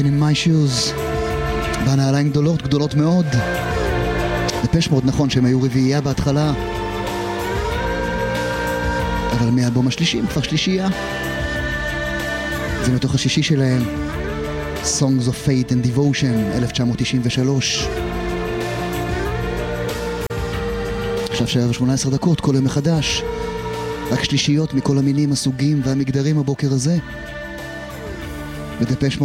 Walking in my shoes. בנעליים גדולות, גדולות מאוד. דפש מוד, נכון שהם היו רביעייה בהתחלה, אבל מהאלבום השלישי הם כבר שלישייה. זה מתוך השישי שלהם, Songs of Fate and Devotion, 1993. עכשיו 7:18, כל יום מחדש, רק שלישיות מכל המינים, הסוגים והמגדרים הבוקר הזה. ודפש